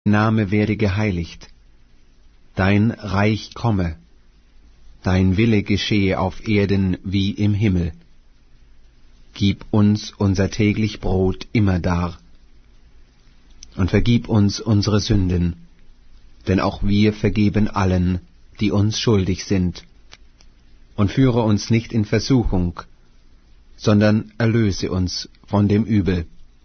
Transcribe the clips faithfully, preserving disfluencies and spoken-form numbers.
Name werde geheiligt, dein Reich komme, dein Wille geschehe auf Erden wie im Himmel. Gib uns unser täglich Brot immerdar und vergib uns unsere Sünden, denn auch wir vergeben allen, die uns schuldig sind. Und führe uns nicht in Versuchung, sondern erlöse uns von dem Übel.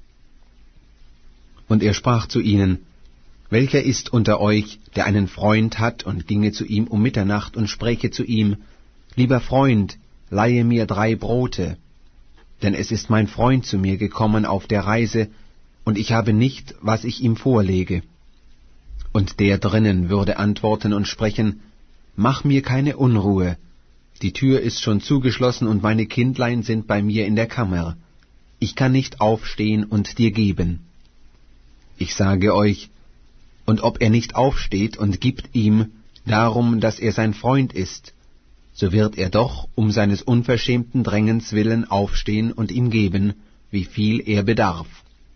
Und er sprach zu ihnen: Welcher ist unter euch, der einen Freund hat und ginge zu ihm um Mitternacht und spräche zu ihm: Lieber Freund, leihe mir drei Brote, denn es ist mein Freund zu mir gekommen auf der Reise, und ich habe nicht, was ich ihm vorlege. Und der drinnen würde antworten und sprechen: Mach mir keine Unruhe, die Tür ist schon zugeschlossen und meine Kindlein sind bei mir in der Kammer. Ich kann nicht aufstehen und dir geben. Ich sage euch, und ob er nicht aufsteht und gibt ihm, darum, dass er sein Freund ist, so wird er doch um seines unverschämten Drängens willen aufstehen und ihm geben, wie viel er bedarf.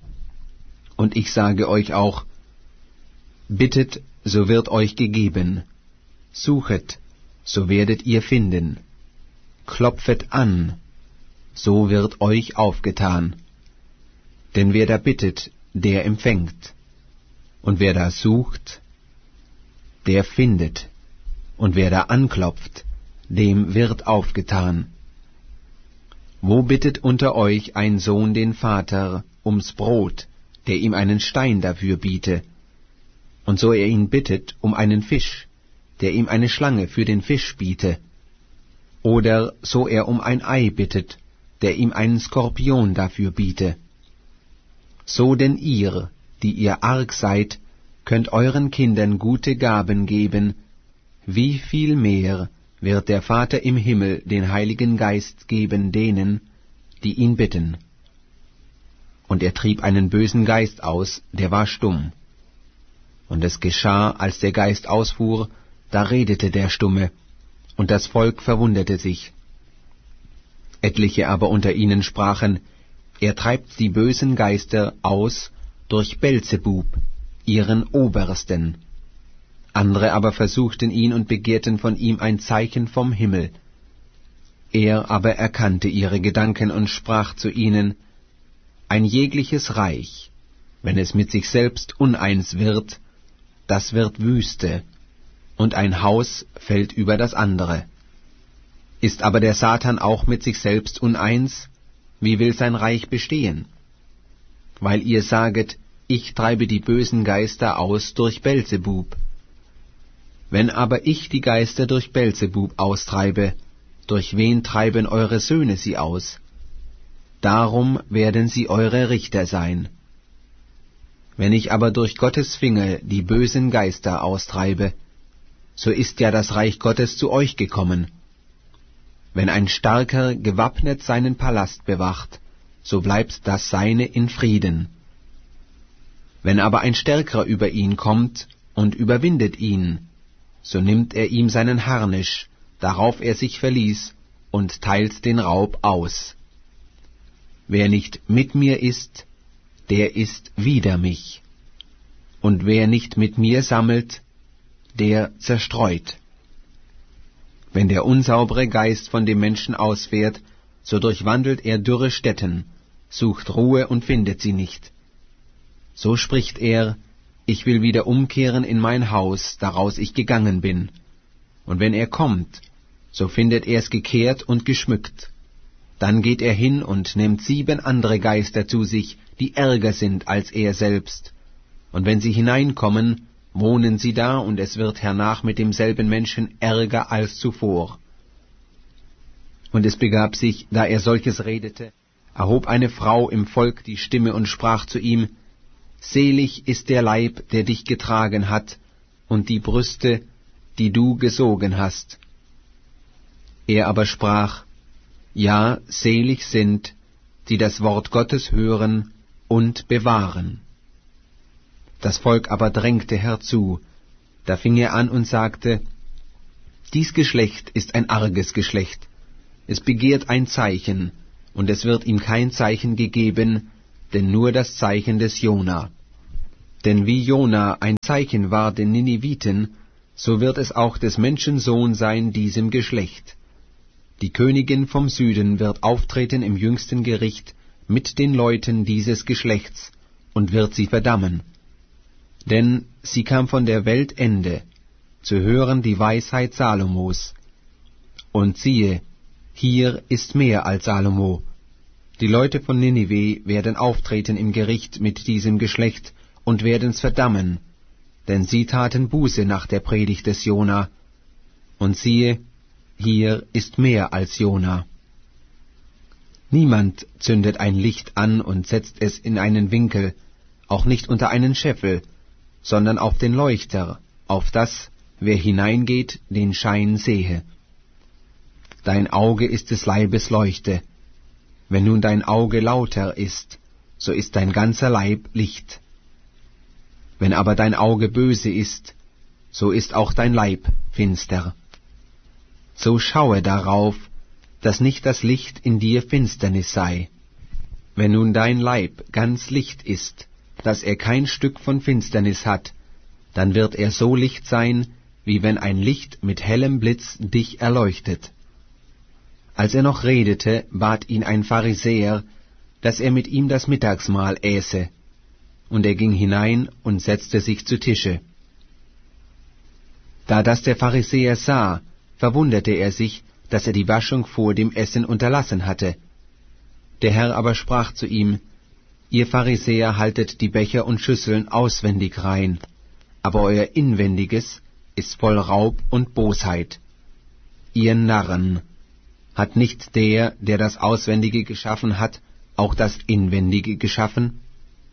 Und ich sage euch auch, bittet, so wird euch gegeben, suchet, so werdet ihr finden, klopfet an, so wird euch aufgetan. Denn wer da bittet, der empfängt, und wer da sucht, der findet, und wer da anklopft, dem wird aufgetan. Wo bittet unter euch ein Sohn den Vater ums Brot, der ihm einen Stein dafür biete? Und so er ihn bittet um einen Fisch, der ihm eine Schlange für den Fisch biete? Oder so er um ein Ei bittet, der ihm einen Skorpion dafür biete? So denn ihr, die ihr arg seid, könnt euren Kindern gute Gaben geben, wie viel mehr wird der Vater im Himmel den Heiligen Geist geben denen, die ihn bitten. Und er trieb einen bösen Geist aus, der war stumm. Und es geschah, als der Geist ausfuhr, da redete der Stumme, und das Volk verwunderte sich. Etliche aber unter ihnen sprachen: Er treibt die bösen Geister aus durch Belzebub, ihren Obersten. Andere aber versuchten ihn und begehrten von ihm ein Zeichen vom Himmel. Er aber erkannte ihre Gedanken und sprach zu ihnen: Ein jegliches Reich, wenn es mit sich selbst uneins wird, das wird Wüste, und ein Haus fällt über das andere. Ist aber der Satan auch mit sich selbst uneins, wie will sein Reich bestehen? Weil ihr saget, ich treibe die bösen Geister aus durch Belzebub. Wenn aber ich die Geister durch Belzebub austreibe, durch wen treiben eure Söhne sie aus? Darum werden sie eure Richter sein. Wenn ich aber durch Gottes Finger die bösen Geister austreibe, so ist ja das Reich Gottes zu euch gekommen. Wenn ein Starker gewappnet seinen Palast bewacht, so bleibt das Seine in Frieden. Wenn aber ein Stärkerer über ihn kommt und überwindet ihn, so nimmt er ihm seinen Harnisch, darauf er sich verließ, und teilt den Raub aus. Wer nicht mit mir ist, der ist wider mich. Und wer nicht mit mir sammelt, der zerstreut. Wenn der unsaubere Geist von dem Menschen ausfährt, so durchwandelt er dürre Stätten, sucht Ruhe und findet sie nicht. So spricht er: Ich will wieder umkehren in mein Haus, daraus ich gegangen bin. Und wenn er kommt, so findet er es gekehrt und geschmückt. Dann geht er hin und nimmt sieben andere Geister zu sich, die ärger sind als er selbst. Und wenn sie hineinkommen, wohnen sie da, und es wird hernach mit demselben Menschen ärger als zuvor. Und es begab sich, da er solches redete, erhob eine Frau im Volk die Stimme und sprach zu ihm: Selig ist der Leib, der dich getragen hat, und die Brüste, die du gesogen hast. Er aber sprach: Ja, selig sind, die das Wort Gottes hören und bewahren. Das Volk aber drängte herzu. Da fing er an und sagte: Dies Geschlecht ist ein arges Geschlecht. Es begehrt ein Zeichen, und es wird ihm kein Zeichen gegeben, denn nur das Zeichen des Jona. Denn wie Jona ein Zeichen war den Niniviten, so wird es auch des Menschen Sohn sein diesem Geschlecht. Die Königin vom Süden wird auftreten im jüngsten Gericht mit den Leuten dieses Geschlechts und wird sie verdammen. Denn sie kam von der Weltende, zu hören die Weisheit Salomos. Und siehe, hier ist mehr als Salomo. Die Leute von Ninive werden auftreten im Gericht mit diesem Geschlecht und werden's verdammen, denn sie taten Buße nach der Predigt des Jona. Und siehe, hier ist mehr als Jona. Niemand zündet ein Licht an und setzt es in einen Winkel, auch nicht unter einen Scheffel, sondern auf den Leuchter, auf das, wer hineingeht, den Schein sehe. Dein Auge ist des Leibes Leuchte. Wenn nun dein Auge lauter ist, so ist dein ganzer Leib Licht. Wenn aber dein Auge böse ist, so ist auch dein Leib finster. So schaue darauf, dass nicht das Licht in dir Finsternis sei. Wenn nun dein Leib ganz Licht ist, dass er kein Stück von Finsternis hat, dann wird er so Licht sein, wie wenn ein Licht mit hellem Blitz dich erleuchtet. Als er noch redete, bat ihn ein Pharisäer, dass er mit ihm das Mittagsmahl äße, und er ging hinein und setzte sich zu Tische. Da das der Pharisäer sah, verwunderte er sich, dass er die Waschung vor dem Essen unterlassen hatte. Der Herr aber sprach zu ihm, Ihr Pharisäer haltet die Becher und Schüsseln auswendig rein, aber euer Inwendiges ist voll Raub und Bosheit. Ihr Narren, hat nicht der, der das Auswendige geschaffen hat, auch das Inwendige geschaffen?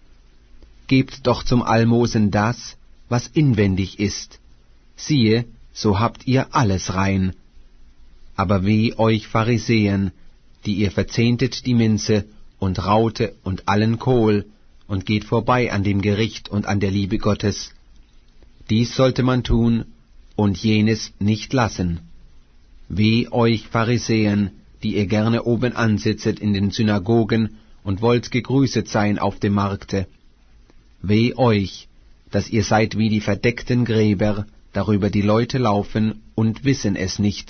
Gebt doch zum Almosen das, was inwendig ist. Siehe, so habt ihr alles rein. Aber weh euch Pharisäern, die ihr verzehntet die Minze und Raute und allen Kohl und geht vorbei an dem Gericht und an der Liebe Gottes. Dies sollte man tun und jenes nicht lassen. Weh euch Pharisäern, die ihr gerne oben ansitzet in den Synagogen und wollt gegrüßet sein auf dem Markte. Weh euch, dass ihr seid wie die verdeckten Gräber, darüber die Leute laufen und wissen es nicht.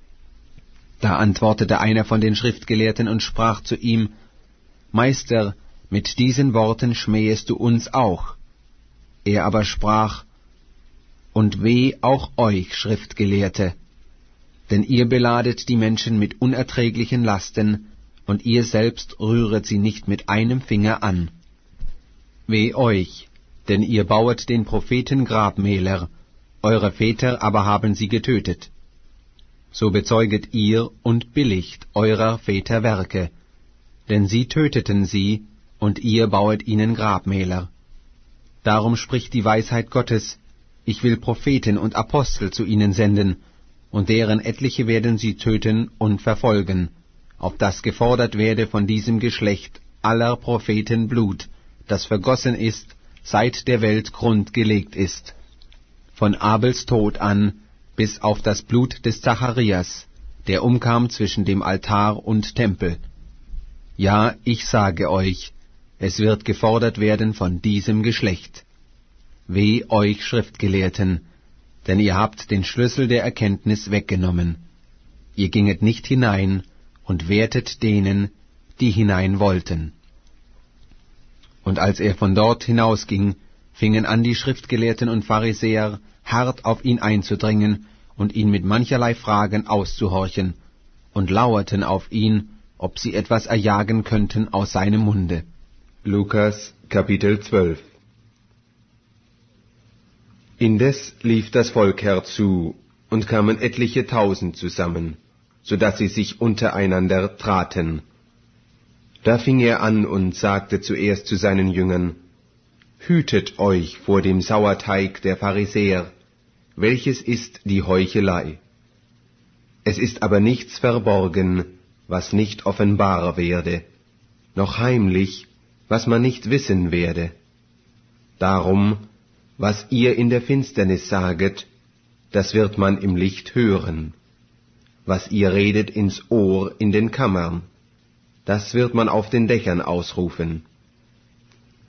Da antwortete einer von den Schriftgelehrten und sprach zu ihm, Meister, mit diesen Worten schmähest du uns auch. Er aber sprach, Und weh auch euch, Schriftgelehrte, denn ihr beladet die Menschen mit unerträglichen Lasten, und ihr selbst rühret sie nicht mit einem Finger an. Weh euch, denn ihr bauet den Propheten Grabmäler, eure Väter aber haben sie getötet. So bezeuget ihr und billigt eurer Väter Werke, denn sie töteten sie, und ihr bauet ihnen Grabmäler. Darum spricht die Weisheit Gottes, ich will Propheten und Apostel zu ihnen senden, und deren etliche werden sie töten und verfolgen, auf das gefordert werde von diesem Geschlecht aller Propheten Blut, das vergossen ist, seit der Welt Grund gelegt ist, von Abels Tod an bis auf das Blut des Zacharias, der umkam zwischen dem Altar und Tempel. Ja, ich sage euch, es wird gefordert werden von diesem Geschlecht. Weh euch Schriftgelehrten, denn ihr habt den Schlüssel der Erkenntnis weggenommen. Ihr ginget nicht hinein und wehrtet denen, die hinein wollten. Und als er von dort hinausging, fingen an die Schriftgelehrten und Pharisäer hart auf ihn einzudringen und ihn mit mancherlei Fragen auszuhorchen, und lauerten auf ihn, ob sie etwas erjagen könnten aus seinem Munde. Lukas Kapitel zwölf. Indes lief das Volk herzu, und kamen etliche Tausend zusammen, so daß sie sich untereinander traten. Da fing er an und sagte zuerst zu seinen Jüngern, Hütet euch vor dem Sauerteig der Pharisäer, welches ist die Heuchelei. Es ist aber nichts verborgen, was nicht offenbar werde, noch heimlich, was man nicht wissen werde. Darum, was ihr in der Finsternis saget, das wird man im Licht hören. Was ihr redet ins Ohr in den Kammern, das wird man auf den Dächern ausrufen.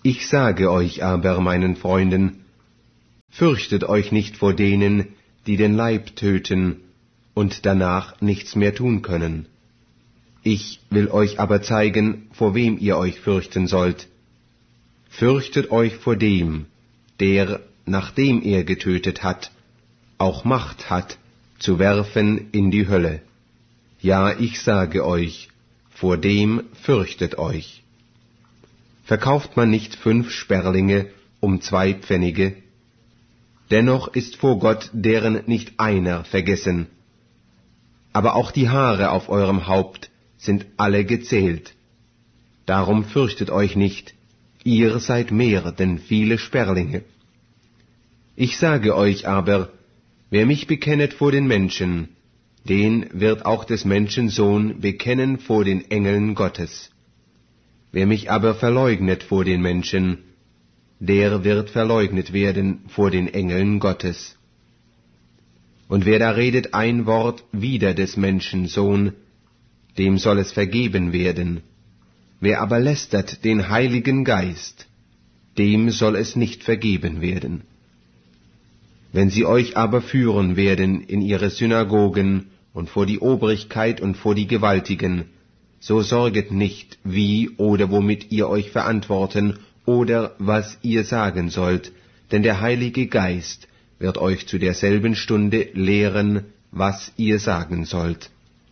Ich sage euch aber, meinen Freunden, fürchtet euch nicht vor denen, die den Leib töten und danach nichts mehr tun können. Ich will euch aber zeigen, vor wem ihr euch fürchten sollt. Fürchtet euch vor dem, der, nachdem er getötet hat, auch Macht hat, zu werfen in die Hölle. Ja, ich sage euch, vor dem fürchtet euch. Verkauft man nicht fünf Sperlinge um zwei Pfennige? Dennoch ist vor Gott deren nicht einer vergessen. Aber auch die Haare auf eurem Haupt sind alle gezählt. Darum fürchtet euch nicht, ihr seid mehr denn viele Sperlinge. Ich sage euch aber, wer mich bekennet vor den Menschen, den wird auch des Menschen Sohn bekennen vor den Engeln Gottes. Wer mich aber verleugnet vor den Menschen, der wird verleugnet werden vor den Engeln Gottes. Und wer da redet ein Wort wider des Menschen Sohn, dem soll es vergeben werden. Wer aber lästert den Heiligen Geist, dem soll es nicht vergeben werden. Wenn sie euch aber führen werden in ihre Synagogen und vor die Obrigkeit und vor die Gewaltigen, so sorget nicht, wie oder womit ihr euch verantworten oder was ihr sagen sollt, denn der Heilige Geist wird euch zu derselben Stunde lehren, was ihr sagen sollt.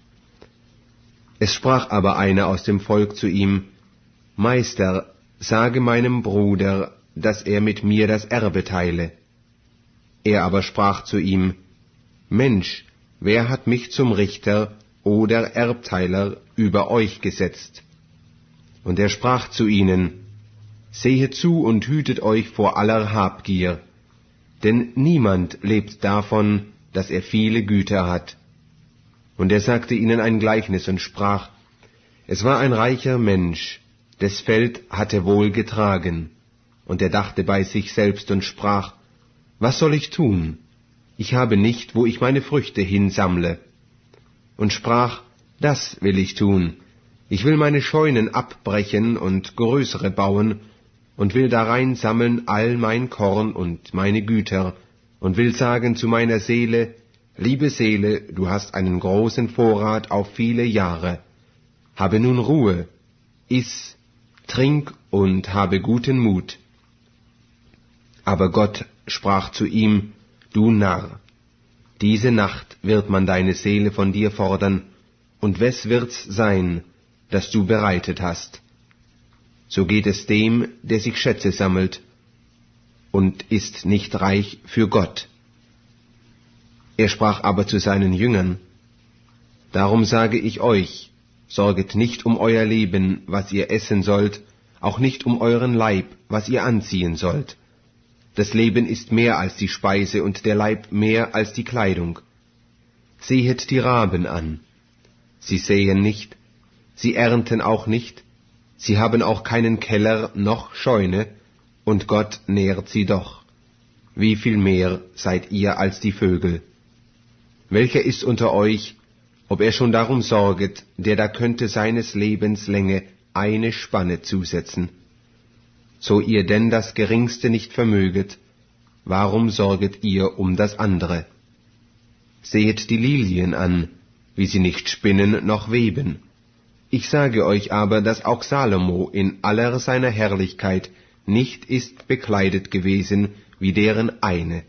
Es sprach aber einer aus dem Volk zu ihm, Meister, sage meinem Bruder, dass er mit mir das Erbe teile. Er aber sprach zu ihm, Mensch, wer hat mich zum Richter oder Erbteiler über euch gesetzt? Und er sprach zu ihnen, Sehet zu und hütet euch vor aller Habgier, denn niemand lebt davon, dass er viele Güter hat. Und er sagte ihnen ein Gleichnis und sprach, Es war ein reicher Mensch, des Feld hatte wohl getragen, und er dachte bei sich selbst und sprach, Was soll ich tun? Ich habe nicht, wo ich meine Früchte hinsammle. Und sprach, Das will ich tun. Ich will meine Scheunen abbrechen und größere bauen, und will darein sammeln all mein Korn und meine Güter, und will sagen zu meiner Seele, Liebe Seele, du hast einen großen Vorrat auf viele Jahre. Habe nun Ruhe, iss, trink und habe guten Mut. Aber Gott sprach zu ihm, Du Narr, diese Nacht wird man deine Seele von dir fordern, und wes wird's sein, das du bereitet hast? So geht es dem, der sich Schätze sammelt, und ist nicht reich für Gott. Er sprach aber zu seinen Jüngern, Darum sage ich euch, sorget nicht um euer Leben, was ihr essen sollt, auch nicht um euren Leib, was ihr anziehen sollt. Das Leben ist mehr als die Speise und der Leib mehr als die Kleidung. Sehet die Raben an. Sie säen nicht, sie ernten auch nicht, sie haben auch keinen Keller noch Scheune, und Gott nährt sie doch. Wie viel mehr seid ihr als die Vögel? Welcher ist unter euch, ob er schon darum sorget, der da könnte seines Lebens Länge eine Spanne zusetzen? So ihr denn das Geringste nicht vermöget, warum sorget ihr um das andere? Sehet die Lilien an, wie sie nicht spinnen noch weben. Ich sage euch aber, dass auch Salomo in aller seiner Herrlichkeit nicht ist bekleidet gewesen wie deren eine.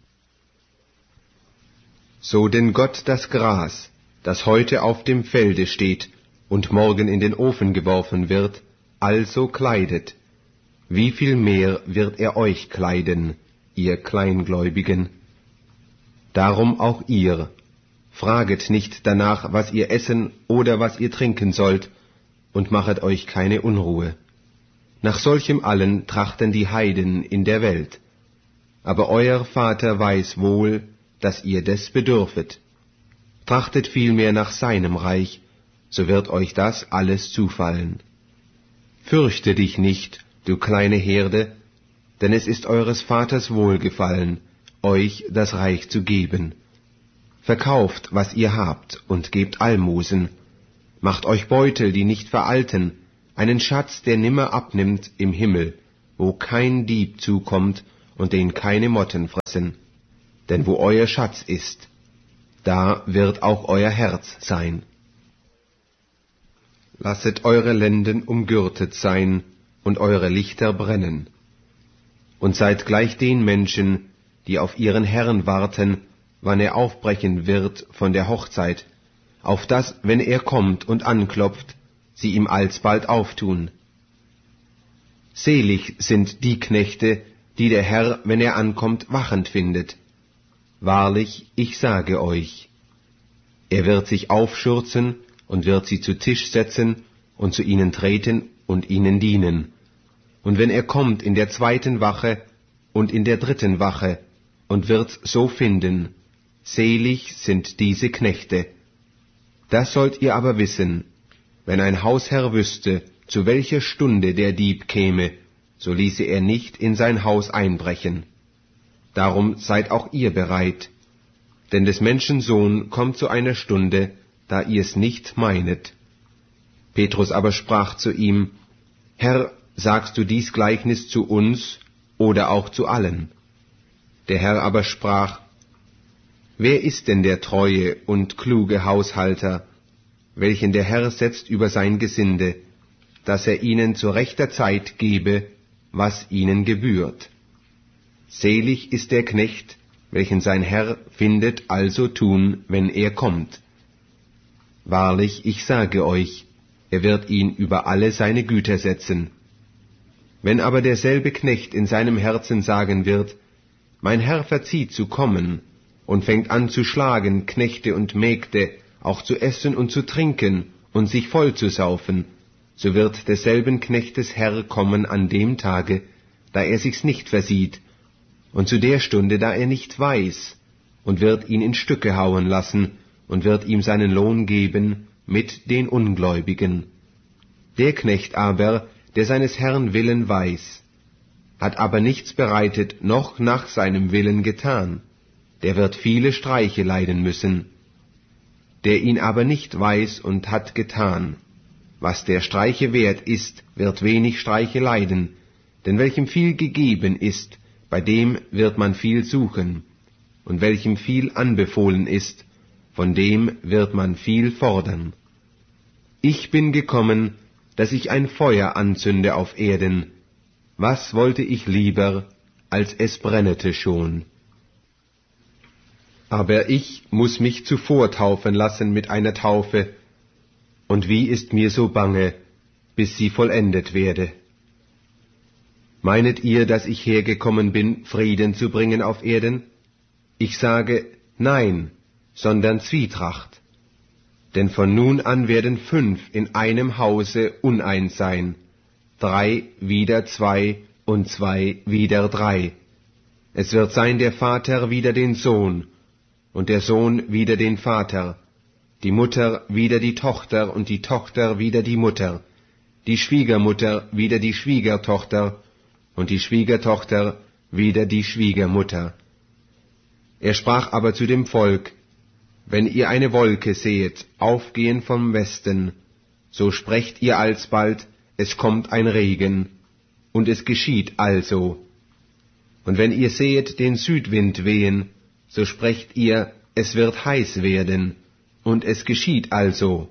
So denn Gott das Gras, das heute auf dem Felde steht und morgen in den Ofen geworfen wird, also kleidet, wie viel mehr wird er euch kleiden, ihr Kleingläubigen? Darum auch ihr, fraget nicht danach, was ihr essen oder was ihr trinken sollt, und machet euch keine Unruhe. Nach solchem allen trachten die Heiden in der Welt. Aber euer Vater weiß wohl, dass ihr des bedürfet. Trachtet vielmehr nach seinem Reich, so wird euch das alles zufallen. Fürchte dich nicht, du kleine Herde, denn es ist eures Vaters Wohlgefallen, euch das Reich zu geben. Verkauft, was ihr habt, und gebt Almosen. Macht euch Beutel, die nicht veralten, einen Schatz, der nimmer abnimmt, im Himmel, wo kein Dieb zukommt und den keine Motten fressen. Denn wo euer Schatz ist, da wird auch euer Herz sein. Lasset eure Lenden umgürtet sein und eure Lichter brennen. Und seid gleich den Menschen, die auf ihren Herrn warten, wann er aufbrechen wird von der Hochzeit, auf dass, wenn er kommt und anklopft, sie ihm alsbald auftun. Selig sind die Knechte, die der Herr, wenn er ankommt, wachend findet. Wahrlich, ich sage euch, er wird sich aufschürzen und wird sie zu Tisch setzen und zu ihnen treten und ihnen dienen. Und wenn er kommt in der zweiten Wache und in der dritten Wache und wird so finden, selig sind diese Knechte. Das sollt ihr aber wissen, wenn ein Hausherr wüsste, zu welcher Stunde der Dieb käme, so ließe er nicht in sein Haus einbrechen. Darum seid auch ihr bereit, denn des Menschen Sohn kommt zu einer Stunde, da ihr's nicht meinet. Petrus aber sprach zu ihm, Herr, sagst du dies Gleichnis zu uns oder auch zu allen? Der Herr aber sprach, wer ist denn der treue und kluge Haushalter, welchen der Herr setzt über sein Gesinde, dass er ihnen zu rechter Zeit gebe, was ihnen gebührt? Selig ist der Knecht, welchen sein Herr findet also tun, wenn er kommt. Wahrlich, ich sage euch, er wird ihn über alle seine Güter setzen. Wenn aber derselbe Knecht in seinem Herzen sagen wird, mein Herr verzieht zu kommen, und fängt an zu schlagen Knechte und Mägde, auch zu essen und zu trinken und sich voll zu saufen, so wird desselben Knechtes Herr kommen an dem Tage, da er sich's nicht versieht, und zu der Stunde, da er nicht weiß, und wird ihn in Stücke hauen lassen, und wird ihm seinen Lohn geben mit den Ungläubigen. Der Knecht aber, der seines Herrn Willen weiß, hat aber nichts bereitet, noch nach seinem Willen getan, der wird viele Streiche leiden müssen. Der ihn aber nicht weiß und hat getan, was der Streiche wert ist, wird wenig Streiche leiden, denn welchem viel gegeben ist, bei dem wird man viel suchen, und welchem viel anbefohlen ist, von dem wird man viel fordern. Ich bin gekommen, dass ich ein Feuer anzünde auf Erden. Was wollte ich lieber, als es brennete schon? Aber ich muß mich zuvor taufen lassen mit einer Taufe, und wie ist mir so bange, bis sie vollendet werde. Meinet ihr, dass ich hergekommen bin, Frieden zu bringen auf Erden? Ich sage, nein, sondern Zwietracht. Denn von nun an werden fünf in einem Hause uneins sein, drei wider zwei und zwei wider drei. Es wird sein der Vater wider den Sohn, und der Sohn wider den Vater, die Mutter wider die Tochter und die Tochter wider die Mutter, die Schwiegermutter wider die Schwiegertochter und die Schwiegertochter wider die Schwiegermutter. Er sprach aber zu dem Volk, wenn ihr eine Wolke sehet, aufgehen vom Westen, so sprecht ihr alsbald, es kommt ein Regen, und es geschieht also. Und wenn ihr sehet den Südwind wehen, so sprecht ihr, es wird heiß werden, und es geschieht also.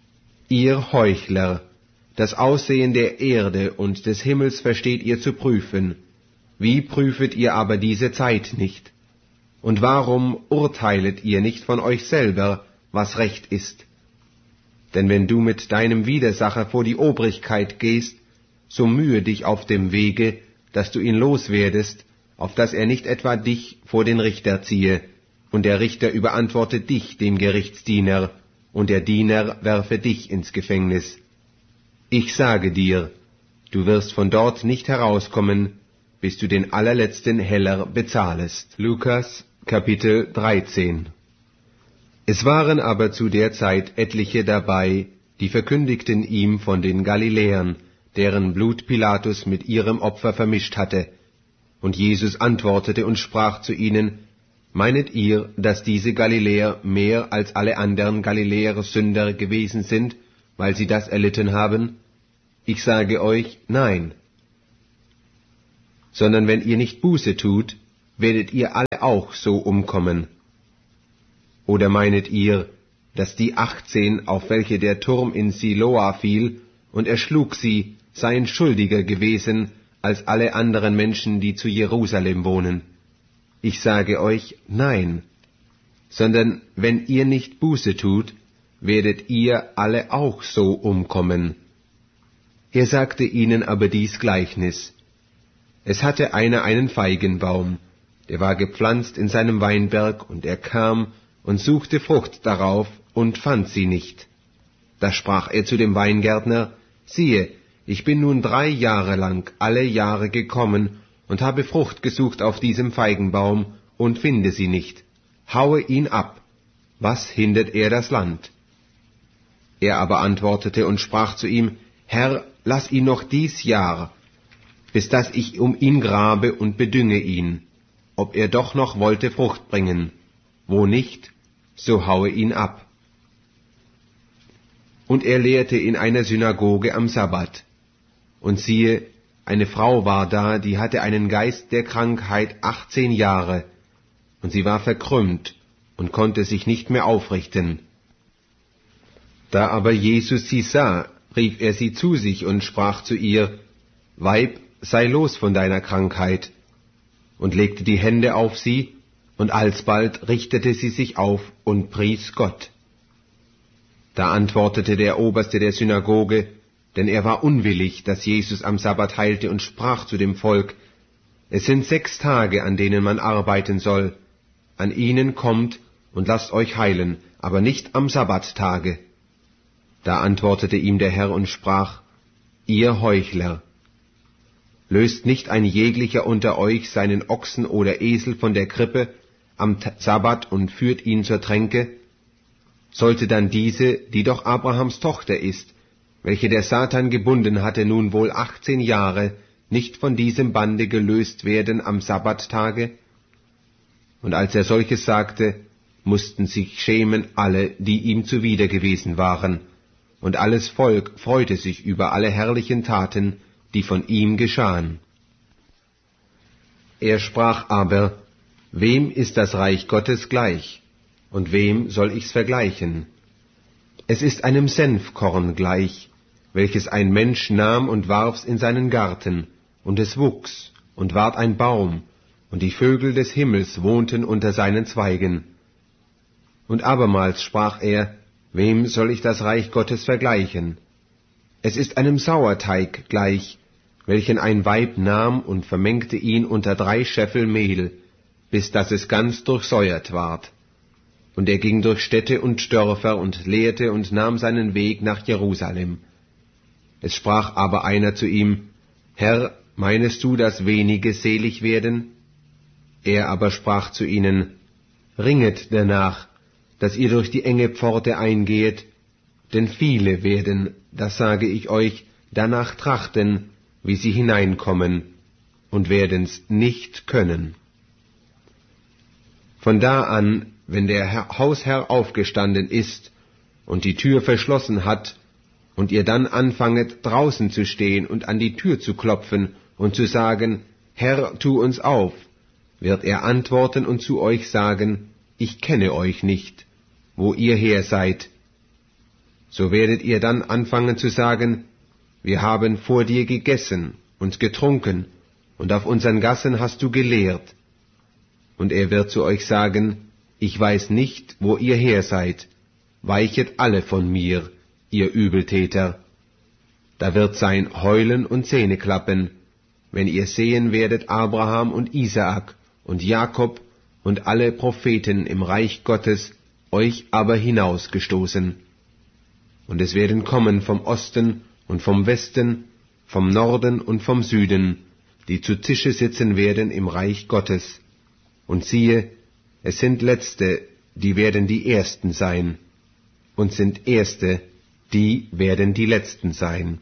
Ihr Heuchler, das Aussehen der Erde und des Himmels versteht ihr zu prüfen. Wie prüfet ihr aber diese Zeit nicht? Und warum urteilet ihr nicht von euch selber, was recht ist? Denn wenn du mit deinem Widersacher vor die Obrigkeit gehst, so mühe dich auf dem Wege, dass du ihn loswerdest, auf dass er nicht etwa dich vor den Richter ziehe, und der Richter überantworte dich dem Gerichtsdiener, und der Diener werfe dich ins Gefängnis. Ich sage dir, du wirst von dort nicht herauskommen, bis du den allerletzten Heller bezahlest. Lukas, Kapitel dreizehn. Es waren aber zu der Zeit etliche dabei, die verkündigten ihm von den Galiläern, deren Blut Pilatus mit ihrem Opfer vermischt hatte. Und Jesus antwortete und sprach zu ihnen, Meinet ihr, dass diese Galiläer mehr als alle anderen Galiläer Sünder gewesen sind, weil sie das erlitten haben? Ich sage euch, nein. sondern wenn ihr nicht Buße tut, werdet ihr alle auch so umkommen. Oder meinet ihr, dass die achtzehn, auf welche der Turm in Siloa fiel, und erschlug sie, seien schuldiger gewesen als alle anderen Menschen, die zu Jerusalem wohnen? Ich sage euch, nein, sondern wenn ihr nicht Buße tut, werdet ihr alle auch so umkommen. Er sagte ihnen aber dies Gleichnis. Es hatte einer einen Feigenbaum, der war gepflanzt in seinem Weinberg, und er kam und suchte Frucht darauf und fand sie nicht. Da sprach er zu dem Weingärtner, siehe, ich bin nun drei Jahre lang alle Jahre gekommen und habe Frucht gesucht auf diesem Feigenbaum und finde sie nicht. Haue ihn ab. Was hindert er das Land? Er aber antwortete und sprach zu ihm, Herr, lass ihn noch dies Jahr, bis dass ich um ihn grabe und bedünge ihn, ob er doch noch wollte Frucht bringen. Wo nicht, so haue ihn ab. Und er lehrte in einer Synagoge am Sabbat. Und siehe, eine Frau war da, die hatte einen Geist der Krankheit achtzehn Jahre, und sie war verkrümmt und konnte sich nicht mehr aufrichten. Da aber Jesus sie sah, rief er sie zu sich und sprach zu ihr, Weib, sei los von deiner Krankheit, und legte die Hände auf sie, und alsbald richtete sie sich auf und pries Gott. Da antwortete der Oberste der Synagoge, denn er war unwillig, dass Jesus am Sabbat heilte, und sprach zu dem Volk, es sind sechs Tage, an denen man arbeiten soll. An ihnen kommt und lasst euch heilen, aber nicht am Sabbattage. Da antwortete ihm der Herr und sprach, ihr Heuchler, löst nicht ein jeglicher unter euch seinen Ochsen oder Esel von der Krippe am Sabbat und führt ihn zur Tränke? Sollte dann diese, die doch Abrahams Tochter ist, welche der Satan gebunden hatte, nun wohl achtzehn Jahre, nicht von diesem Bande gelöst werden am Sabbattage? Und als er solches sagte, mussten sich schämen alle, die ihm zuwider gewesen waren, und alles Volk freute sich über alle herrlichen Taten, die von ihm geschahen. Er sprach aber, wem ist das Reich Gottes gleich, und wem soll ich's vergleichen? Es ist einem Senfkorn gleich, welches ein Mensch nahm und warf's in seinen Garten, und es wuchs und ward ein Baum, und die Vögel des Himmels wohnten unter seinen Zweigen. Und abermals sprach er, wem soll ich das Reich Gottes vergleichen? Es ist einem Sauerteig gleich, welchen ein Weib nahm und vermengte ihn unter drei Scheffel Mehl, bis dass es ganz durchsäuert ward. Und er ging durch Städte und Dörfer und lehrte und nahm seinen Weg nach Jerusalem. Es sprach aber einer zu ihm, Herr, meinest du, dass wenige selig werden? Er aber sprach zu ihnen, ringet danach, dass ihr durch die enge Pforte eingehet, denn viele werden, das sage ich euch, danach trachten, wie sie hineinkommen, und werden's nicht können. Von da an, wenn der Hausherr aufgestanden ist und die Tür verschlossen hat, und ihr dann anfanget draußen zu stehen und an die Tür zu klopfen und zu sagen, Herr, tu uns auf, wird er antworten und zu euch sagen, ich kenne euch nicht, wo ihr her seid. So werdet ihr dann anfangen zu sagen, wir haben vor dir gegessen und getrunken, und auf unseren Gassen hast du gelehrt. Und er wird zu euch sagen, ich weiß nicht, wo ihr her seid, weichet alle von mir, ihr Übeltäter. Da wird sein Heulen und Zähneklappen, wenn ihr sehen werdet Abraham und Isaak und Jakob und alle Propheten im Reich Gottes, euch aber hinausgestoßen. Und es werden kommen vom Osten und vom Westen, vom Norden und vom Süden, die zu Tische sitzen werden im Reich Gottes. Und siehe, es sind Letzte, die werden die Ersten sein, und sind Erste, die werden die Letzten sein.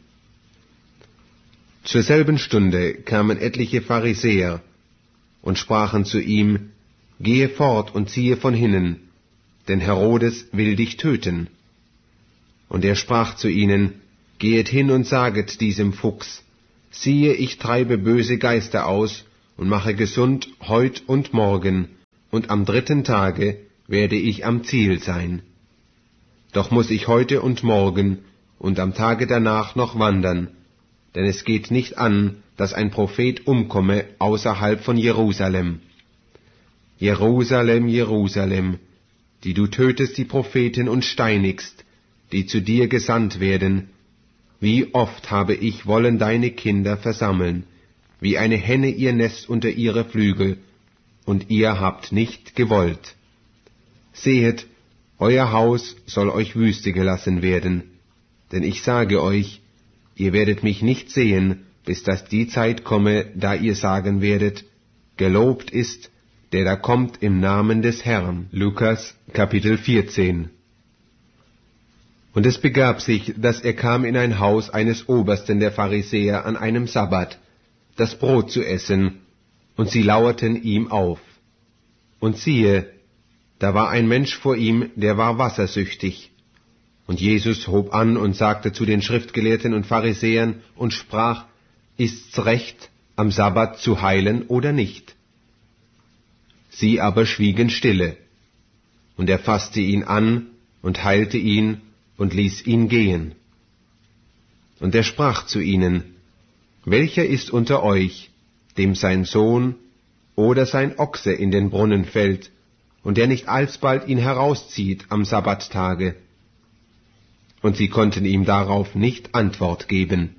Zur selben Stunde kamen etliche Pharisäer und sprachen zu ihm, gehe fort und ziehe von hinnen, denn Herodes will dich töten. Und er sprach zu ihnen, gehet hin und saget diesem Fuchs, siehe, ich treibe böse Geister aus und mache gesund heut und morgen, und am dritten Tage werde ich am Ziel sein. Doch muß ich heute und morgen und am Tage danach noch wandern, denn es geht nicht an, dass ein Prophet umkomme außerhalb von Jerusalem. Jerusalem, Jerusalem, die du tötest die Propheten und steinigst, die zu dir gesandt werden. Wie oft habe ich wollen deine Kinder versammeln, wie eine Henne ihr Nest unter ihre Flügel, und ihr habt nicht gewollt. Sehet, euer Haus soll euch Wüste gelassen werden, denn ich sage euch, ihr werdet mich nicht sehen, bis dass die Zeit komme, da ihr sagen werdet, gelobt ist, der da kommt im Namen des Herrn. Lukas Kapitel vierzehn. Und es begab sich, dass er kam in ein Haus eines Obersten der Pharisäer an einem Sabbat, das Brot zu essen, und sie lauerten ihm auf. Und siehe, da war ein Mensch vor ihm, der war wassersüchtig. Und Jesus hob an und sagte zu den Schriftgelehrten und Pharisäern und sprach, ist's recht, am Sabbat zu heilen oder nicht? Sie aber schwiegen stille. Und er fasste ihn an und heilte ihn und ließ ihn gehen. Und er sprach zu ihnen, welcher ist unter euch, dem sein Sohn oder sein Ochse in den Brunnen fällt, und der nicht alsbald ihn herauszieht am Sabbattage? Und sie konnten ihm darauf nicht Antwort geben.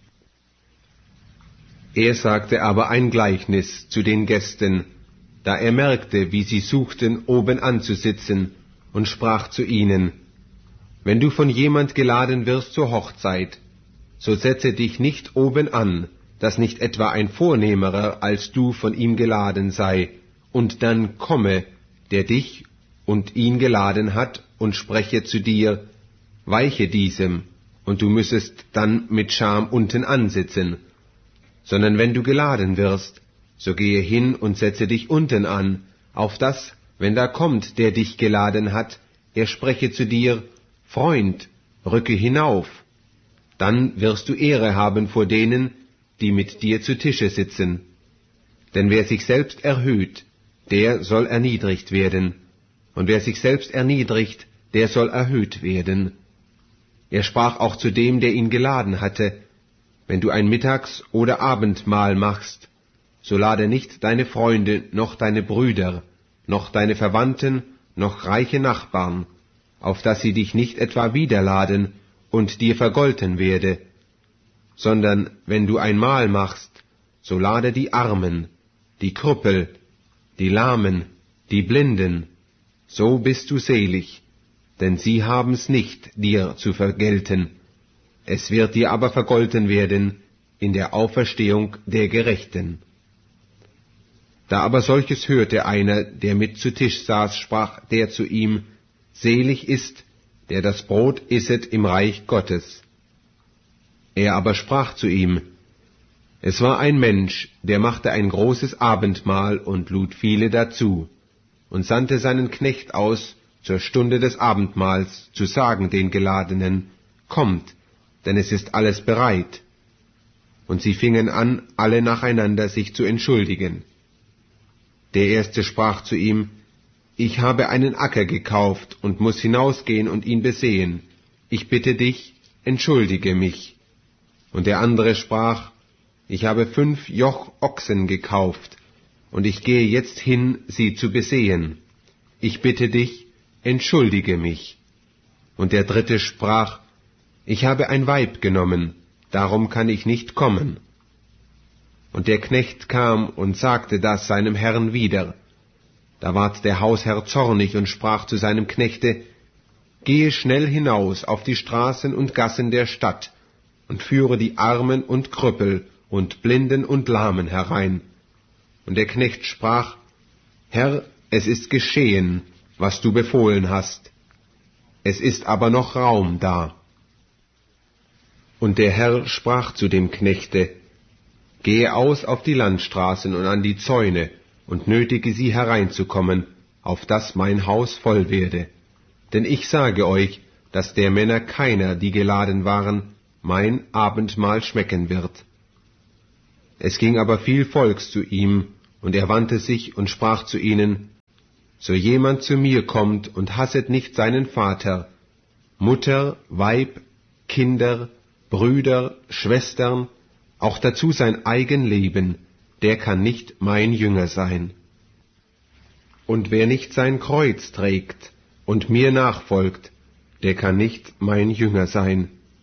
Er sagte aber ein Gleichnis zu den Gästen, da er merkte, wie sie suchten, oben anzusitzen, und sprach zu ihnen, wenn du von jemand geladen wirst zur Hochzeit, so setze dich nicht oben an, dass nicht etwa ein Vornehmerer als du von ihm geladen sei, und dann komme, der dich und ihn geladen hat, und spreche zu dir, weiche diesem, und du müssest dann mit Scham unten ansitzen, sondern wenn du geladen wirst, so gehe hin und setze dich unten an, auf das, wenn da kommt, der dich geladen hat, er spreche zu dir, Freund, rücke hinauf, dann wirst du Ehre haben vor denen, die mit dir zu Tische sitzen. Denn wer sich selbst erhöht, der soll erniedrigt werden, und wer sich selbst erniedrigt, der soll erhöht werden. Er sprach auch zu dem, der ihn geladen hatte, wenn du ein Mittags- oder Abendmahl machst, so lade nicht deine Freunde, noch deine Brüder, noch deine Verwandten, noch reiche Nachbarn, auf dass sie dich nicht etwa wiederladen und dir vergolten werde, sondern wenn du ein Mahl machst, so lade die Armen, die Krüppel, die Lahmen, die Blinden, so bist du selig, denn sie haben's nicht, dir zu vergelten. Es wird dir aber vergolten werden in der Auferstehung der Gerechten. Da aber solches hörte einer, der mit zu Tisch saß, sprach der zu ihm, selig ist, der das Brot isset im Reich Gottes. Er aber sprach zu ihm, es war ein Mensch, der machte ein großes Abendmahl und lud viele dazu, und sandte seinen Knecht aus, zur Stunde des Abendmahls zu sagen den Geladenen, kommt, denn es ist alles bereit. Und sie fingen an, alle nacheinander sich zu entschuldigen. Der erste sprach zu ihm, ich habe einen Acker gekauft und muß hinausgehen und ihn besehen. Ich bitte dich, entschuldige mich. Und der andere sprach, ich habe fünf Joch Ochsen gekauft, und ich gehe jetzt hin, sie zu besehen. Ich bitte dich, entschuldige mich. Und der dritte sprach, ich habe ein Weib genommen, darum kann ich nicht kommen. Und der Knecht kam und sagte das seinem Herrn wieder. Da ward der Hausherr zornig und sprach zu seinem Knechte, gehe schnell hinaus auf die Straßen und Gassen der Stadt und führe die Armen und Krüppel und Blinden und Lahmen herein. Und der Knecht sprach, Herr, es ist geschehen, was du befohlen hast. Es ist aber noch Raum da. Und der Herr sprach zu dem Knechte, gehe aus auf die Landstraßen und an die Zäune und nötige sie hereinzukommen, auf dass mein Haus voll werde. Denn ich sage euch, dass der Männer keiner, die geladen waren, mein Abendmahl schmecken wird. Es ging aber viel Volks zu ihm, und er wandte sich und sprach zu ihnen, so jemand zu mir kommt und hasset nicht seinen Vater, Mutter, Weib, Kinder, Brüder, Schwestern, auch dazu sein eigen Leben, der kann nicht mein Jünger sein. Und wer nicht sein Kreuz trägt und mir nachfolgt, der kann nicht mein Jünger sein.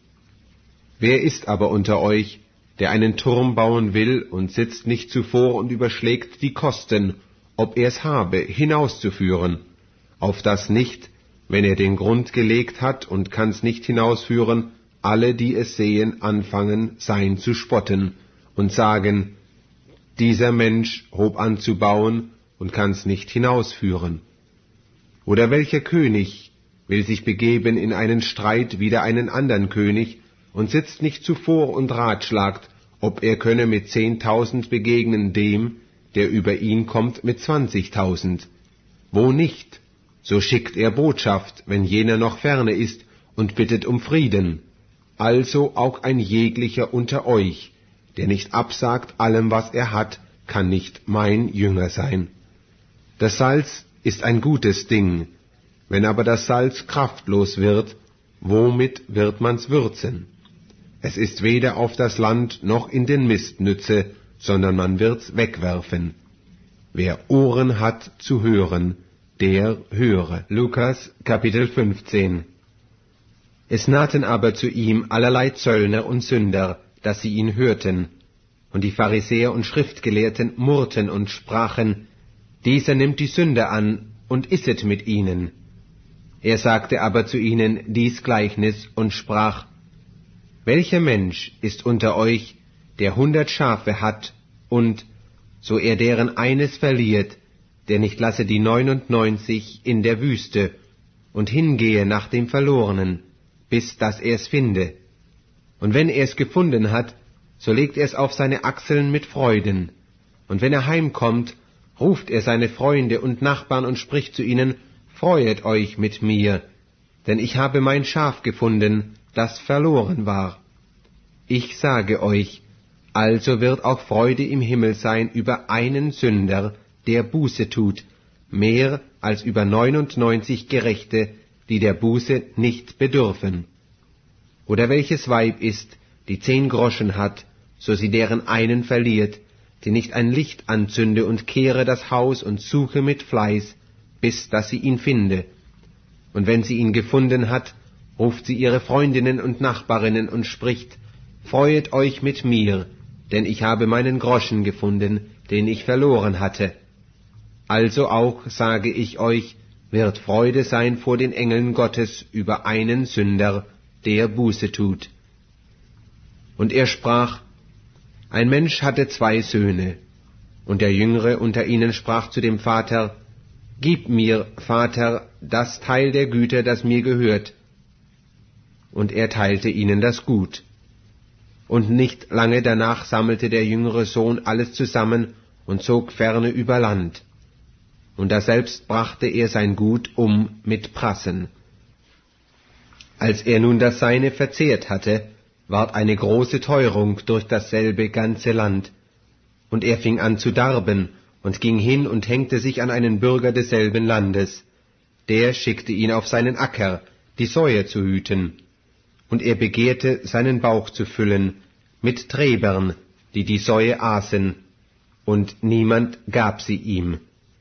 Wer ist aber unter euch, der einen Turm bauen will und sitzt nicht zuvor und überschlägt die Kosten, ob er's habe, hinauszuführen, auf das nicht, wenn er den Grund gelegt hat und kann's nicht hinausführen, alle, die es sehen, anfangen, sein zu spotten und sagen, dieser Mensch hob an zu bauen und kann's nicht hinausführen. Oder welcher König will sich begeben in einen Streit wider einen andern König und sitzt nicht zuvor und ratschlagt, ob er könne mit zehntausend begegnen dem, der über ihn kommt mit zwanzigtausend. Wo nicht, so schickt er Botschaft, wenn jener noch ferne ist, und bittet um Frieden. Also auch ein jeglicher unter euch, der nicht absagt allem, was er hat, kann nicht mein Jünger sein. Das Salz ist ein gutes Ding, wenn aber das Salz kraftlos wird, womit wird man's würzen? Es ist weder auf das Land noch in den Mist nütze, sondern man wird's wegwerfen. Wer Ohren hat zu hören, der höre. Lukas Kapitel fünfzehn. Es nahten aber zu ihm allerlei Zöllner und Sünder, dass sie ihn hörten. Und die Pharisäer und Schriftgelehrten murrten und sprachen, dieser nimmt die Sünder an und isset mit ihnen. Er sagte aber zu ihnen dies Gleichnis und sprach, welcher Mensch ist unter euch, der hundert Schafe hat, und, so er deren eines verliert, der nicht lasse die neunundneunzig in der Wüste und hingehe nach dem Verlorenen, bis dass er's finde. Und wenn er's gefunden hat, so legt er's auf seine Achseln mit Freuden. Und wenn er heimkommt, ruft er seine Freunde und Nachbarn und spricht zu ihnen, freuet euch mit mir, denn ich habe mein Schaf gefunden, das verloren war. Ich sage euch, also wird auch Freude im Himmel sein über einen Sünder, der Buße tut, mehr als über neunundneunzig Gerechte, die der Buße nicht bedürfen. Oder welches Weib ist, die zehn Groschen hat, so sie deren einen verliert, die nicht ein Licht anzünde und kehre das Haus und suche mit Fleiß, bis dass sie ihn finde. Und wenn sie ihn gefunden hat, ruft sie ihre Freundinnen und Nachbarinnen und spricht, freuet euch mit mir, denn ich habe meinen Groschen gefunden, den ich verloren hatte. Also auch, sage ich euch, wird Freude sein vor den Engeln Gottes über einen Sünder, der Buße tut. Und er sprach, ein Mensch hatte zwei Söhne, und der Jüngere unter ihnen sprach zu dem Vater, gib mir, Vater, das Teil der Güter, das mir gehört. Und er teilte ihnen das Gut. Und nicht lange danach sammelte der jüngere Sohn alles zusammen und zog ferne über Land. Und daselbst brachte er sein Gut um mit Prassen. Als er nun das Seine verzehrt hatte, ward eine große Teurung durch dasselbe ganze Land. Und er fing an zu darben und ging hin und hängte sich an einen Bürger desselben Landes. Der schickte ihn auf seinen Acker, die Säue zu hüten. Und er begehrte, seinen Bauch zu füllen mit Träbern, die die Säue aßen, und niemand gab sie ihm.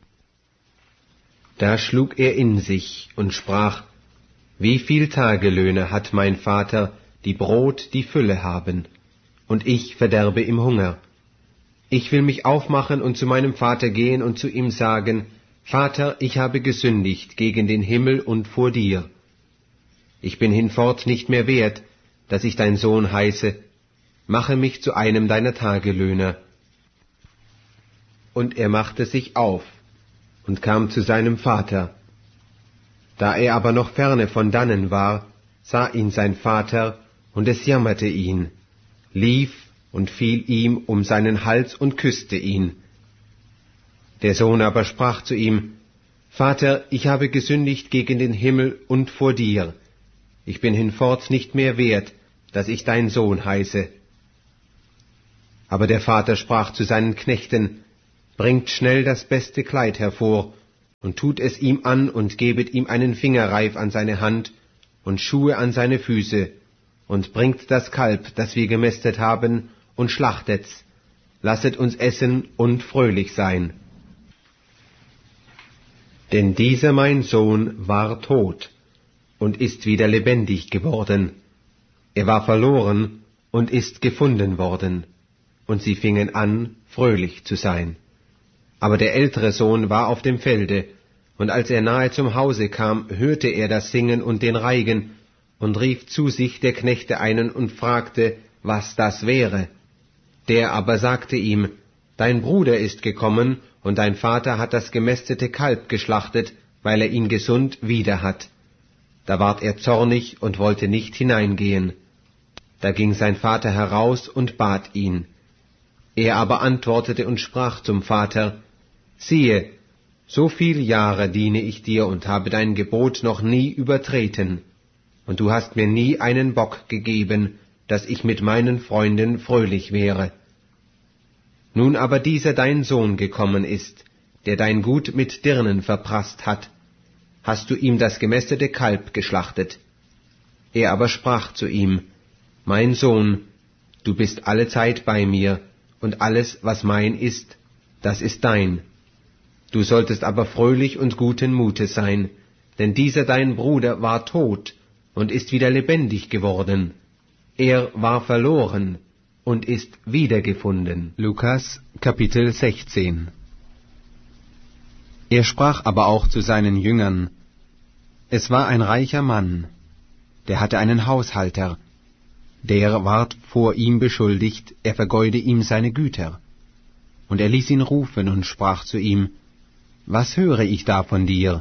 Da schlug er in sich und sprach, wie viel Tagelöhne hat mein Vater, die Brot die Fülle haben, und ich verderbe im Hunger. Ich will mich aufmachen und zu meinem Vater gehen und zu ihm sagen, Vater, ich habe gesündigt gegen den Himmel und vor dir. Ich bin hinfort nicht mehr wert, dass ich dein Sohn heiße, mache mich zu einem deiner Tagelöhner. Und er machte sich auf und kam zu seinem Vater. Da er aber noch ferne von dannen war, sah ihn sein Vater, und es jammerte ihn, lief und fiel ihm um seinen Hals und küsste ihn. Der Sohn aber sprach zu ihm, Vater, ich habe gesündigt gegen den Himmel und vor dir. Ich bin hinfort nicht mehr wert, dass ich dein Sohn heiße. Aber der Vater sprach zu seinen Knechten, bringt schnell das beste Kleid hervor, und tut es ihm an, und gebet ihm einen Fingerreif an seine Hand und Schuhe an seine Füße, und bringt das Kalb, das wir gemästet haben, und schlachtet's. Lasset uns essen und fröhlich sein. Denn dieser mein Sohn war tot und ist wieder lebendig geworden. Er war verloren und ist gefunden worden. Und sie fingen an, fröhlich zu sein. Aber der ältere Sohn war auf dem Felde, und als er nahe zum Hause kam, hörte er das Singen und den Reigen, und rief zu sich der Knechte einen und fragte, was das wäre. Der aber sagte ihm, dein Bruder ist gekommen, und dein Vater hat das gemästete Kalb geschlachtet, weil er ihn gesund wieder hat. Da ward er zornig und wollte nicht hineingehen. Da ging sein Vater heraus und bat ihn. Er aber antwortete und sprach zum Vater, siehe, so viel Jahre diene ich dir und habe dein Gebot noch nie übertreten, und du hast mir nie einen Bock gegeben, dass ich mit meinen Freunden fröhlich wäre. Nun aber dieser dein Sohn gekommen ist, der dein Gut mit Dirnen verprasst hat, hast du ihm das gemästete Kalb geschlachtet. Er aber sprach zu ihm, mein Sohn, du bist allezeit bei mir, und alles, was mein ist, das ist dein. Du solltest aber fröhlich und guten Mutes sein, denn dieser dein Bruder war tot und ist wieder lebendig geworden. Er war verloren und ist wiedergefunden. Lukas Kapitel sechzehn. Er sprach aber auch zu seinen Jüngern, es war ein reicher Mann, der hatte einen Haushalter, der ward vor ihm beschuldigt, er vergeude ihm seine Güter. Und er ließ ihn rufen und sprach zu ihm, was höre ich da von dir?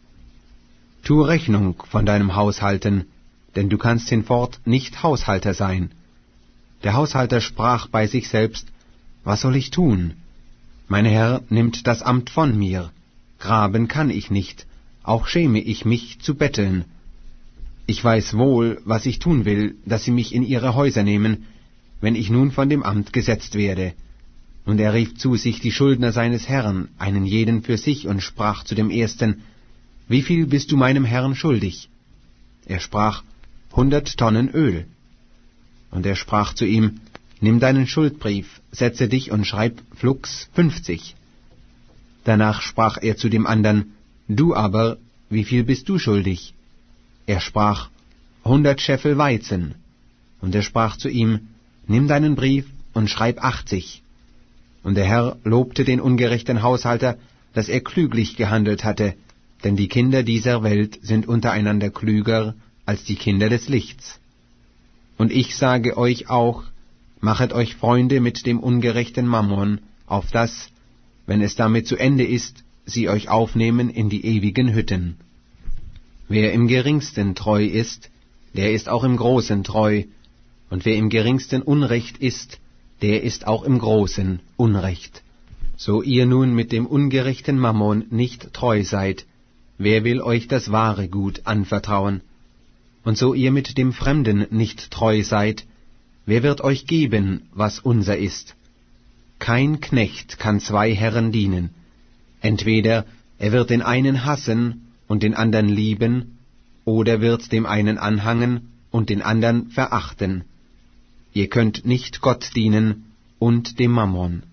Tu Rechnung von deinem Haushalten, denn du kannst hinfort nicht Haushalter sein. Der Haushalter sprach bei sich selbst, was soll ich tun? Mein Herr nimmt das Amt von mir, graben kann ich nicht, auch schäme ich mich zu betteln. Ich weiß wohl, was ich tun will, dass sie mich in ihre Häuser nehmen, wenn ich nun von dem Amt gesetzt werde. Und er rief zu sich die Schuldner seines Herrn, einen jeden für sich, und sprach zu dem Ersten, wie viel bist du meinem Herrn schuldig? Er sprach, hundert Tonnen Öl. Und er sprach zu ihm, nimm deinen Schuldbrief, setze dich und schreib flugs fünfzig. Danach sprach er zu dem andern, du aber, wie viel bist du schuldig? Er sprach, hundert Scheffel Weizen. Und er sprach zu ihm, nimm deinen Brief und schreib achtzig. Und der Herr lobte den ungerechten Haushalter, dass er klüglich gehandelt hatte, denn die Kinder dieser Welt sind untereinander klüger als die Kinder des Lichts. Und ich sage euch auch, machet euch Freunde mit dem ungerechten Mammon, auf dass, wenn es damit zu Ende ist, sie euch aufnehmen in die ewigen Hütten. Wer im Geringsten treu ist, der ist auch im Großen treu, und wer im Geringsten Unrecht ist, der ist auch im Großen Unrecht. So ihr nun mit dem ungerechten Mammon nicht treu seid, wer will euch das wahre Gut anvertrauen? Und so ihr mit dem Fremden nicht treu seid, wer wird euch geben, was unser ist? Kein Knecht kann zwei Herren dienen. Entweder er wird den einen hassen und den anderen lieben, oder wird dem einen anhangen und den anderen verachten. Ihr könnt nicht Gott dienen und dem Mammon.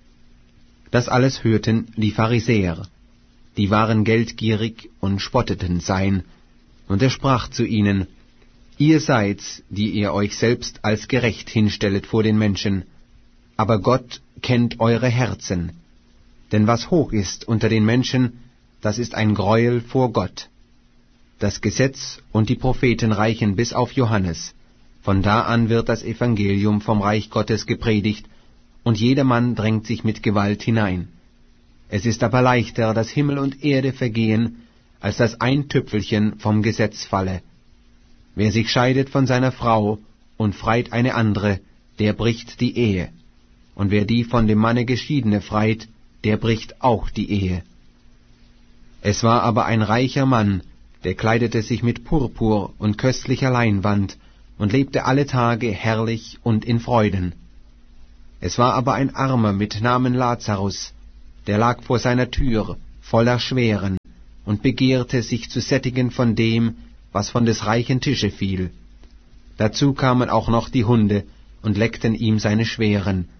Das alles hörten die Pharisäer, die waren geldgierig und spotteten sein, und er sprach zu ihnen, ihr seid's, die ihr euch selbst als gerecht hinstellet vor den Menschen, aber Gott kennt eure Herzen. Denn was hoch ist unter den Menschen, das ist ein Greuel vor Gott. Das Gesetz und die Propheten reichen bis auf Johannes. Von da an wird das Evangelium vom Reich Gottes gepredigt, und jedermann drängt sich mit Gewalt hinein. Es ist aber leichter, dass Himmel und Erde vergehen, als dass ein Tüpfelchen vom Gesetz falle. Wer sich scheidet von seiner Frau und freit eine andere, der bricht die Ehe. Und wer die von dem Manne Geschiedene freit, der bricht auch die Ehe. Es war aber ein reicher Mann, der kleidete sich mit Purpur und köstlicher Leinwand und lebte alle Tage herrlich und in Freuden. Es war aber ein Armer mit Namen Lazarus, der lag vor seiner Tür, voller Schweren, und begehrte, sich zu sättigen von dem, was von des reichen Tische fiel. Dazu kamen auch noch die Hunde und leckten ihm seine Schweren.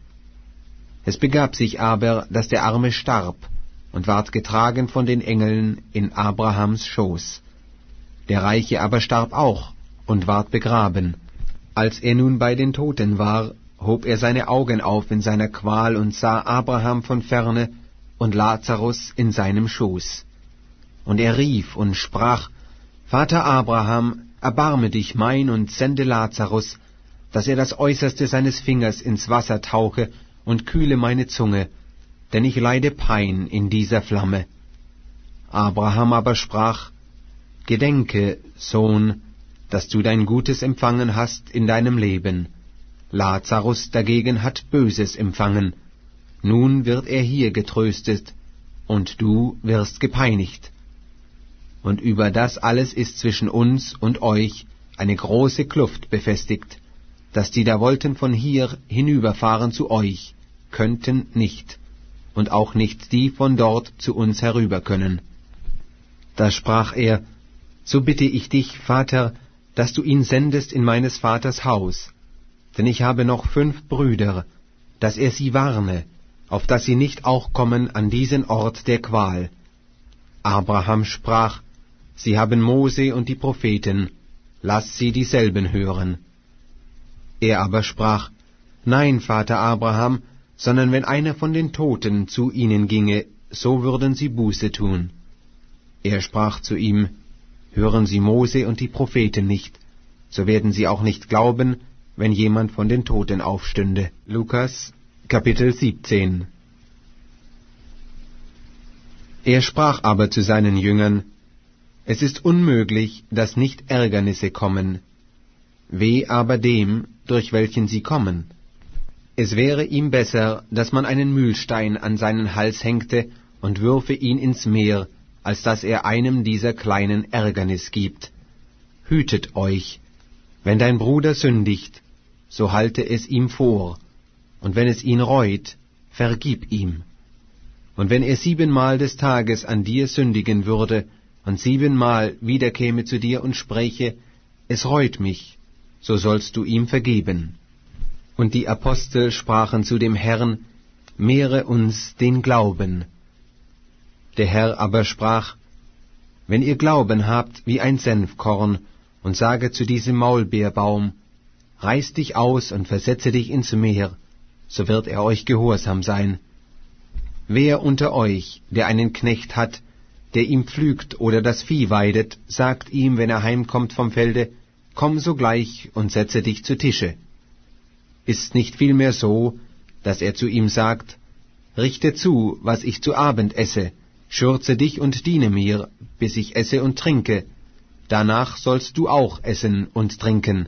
Es begab sich aber, dass der Arme starb und ward getragen von den Engeln in Abrahams Schoß. Der Reiche aber starb auch und ward begraben. Als er nun bei den Toten war, hob er seine Augen auf in seiner Qual und sah Abraham von ferne und Lazarus in seinem Schoß. Und er rief und sprach: Vater Abraham, erbarme dich mein und sende Lazarus, dass er das Äußerste seines Fingers ins Wasser tauche und kühle meine Zunge, denn ich leide Pein in dieser Flamme. Abraham aber sprach: Gedenke, Sohn, dass du dein Gutes empfangen hast in deinem Leben. Lazarus dagegen hat Böses empfangen. Nun wird er hier getröstet, und du wirst gepeinigt. Und über das alles ist zwischen uns und euch eine große Kluft befestigt, dass die da wollten von hier hinüberfahren zu euch, könnten nicht, und auch nicht die von dort zu uns herüber können. Da sprach er: So bitte ich dich, Vater, dass du ihn sendest in meines Vaters Haus, denn ich habe noch fünf Brüder, dass er sie warne, auf dass sie nicht auch kommen an diesen Ort der Qual. Abraham sprach: Sie haben Mose und die Propheten, lass sie dieselben hören. Er aber sprach: Nein, Vater Abraham, sondern wenn einer von den Toten zu ihnen ginge, so würden sie Buße tun. Er sprach zu ihm: Hören sie Mose und die Propheten nicht, so werden sie auch nicht glauben, wenn jemand von den Toten aufstünde. Lukas, Kapitel siebzehn. Er sprach aber zu seinen Jüngern: Es ist unmöglich, dass nicht Ärgernisse kommen. Weh aber dem, durch welchen sie kommen. Es wäre ihm besser, dass man einen Mühlstein an seinen Hals hängte und würfe ihn ins Meer, als dass er einem dieser kleinen Ärgernis gibt. Hütet euch. Wenn dein Bruder sündigt, so halte es ihm vor, und wenn es ihn reut, vergib ihm. Und wenn er siebenmal des Tages an dir sündigen würde, und siebenmal wiederkäme zu dir und spräche: Es reut mich, so sollst du ihm vergeben. Und die Apostel sprachen zu dem Herrn: Mehre uns den Glauben. Der Herr aber sprach: Wenn ihr Glauben habt wie ein Senfkorn, und sage zu diesem Maulbeerbaum: Reiß dich aus und versetze dich ins Meer, so wird er euch gehorsam sein. Wer unter euch, der einen Knecht hat, der ihm pflügt oder das Vieh weidet, sagt ihm, wenn er heimkommt vom Felde: Komm sogleich und setze dich zu Tische. Ist nicht vielmehr so, dass er zu ihm sagt: Richte zu, was ich zu Abend esse, schürze dich und diene mir, bis ich esse und trinke, danach sollst du auch essen und trinken.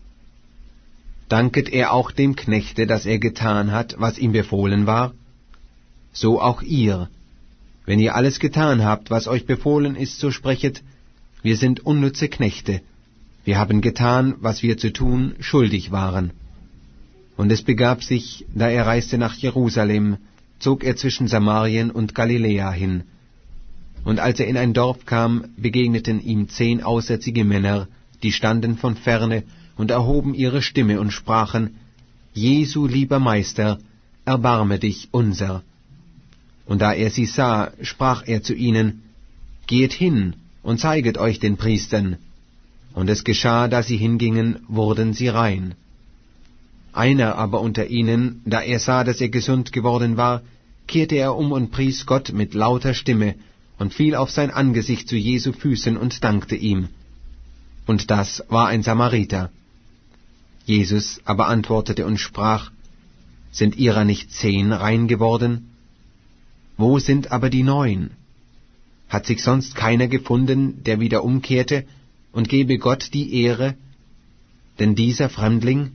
Danket er auch dem Knechte, dass er getan hat, was ihm befohlen war? So auch ihr. Wenn ihr alles getan habt, was euch befohlen ist, so sprechet: Wir sind unnütze Knechte. Wir haben getan, was wir zu tun schuldig waren. Und es begab sich, da er reiste nach Jerusalem, zog er zwischen Samarien und Galiläa hin. Und als er in ein Dorf kam, begegneten ihm zehn aussätzige Männer, die standen von ferne und erhoben ihre Stimme und sprachen: Jesu, lieber Meister, erbarme dich unser. Und da er sie sah, sprach er zu ihnen: Geht hin und zeiget euch den Priestern. Und es geschah, da sie hingingen, wurden sie rein. Einer aber unter ihnen, da er sah, dass er gesund geworden war, kehrte er um und pries Gott mit lauter Stimme und fiel auf sein Angesicht zu Jesu Füßen und dankte ihm. Und das war ein Samariter. Jesus aber antwortete und sprach: Sind ihrer nicht zehn rein geworden? Wo sind aber die neun? Hat sich sonst keiner gefunden, der wieder umkehrte und gebe Gott die Ehre, denn dieser Fremdling?